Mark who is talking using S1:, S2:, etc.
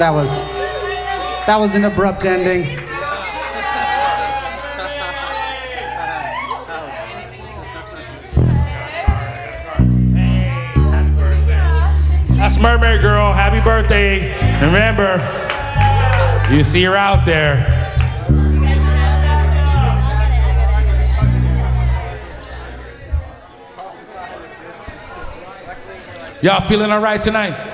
S1: That was an abrupt ending.
S2: That's Mermaid Girl. Happy birthday. Remember, you see her out there. Y'all feeling all right tonight?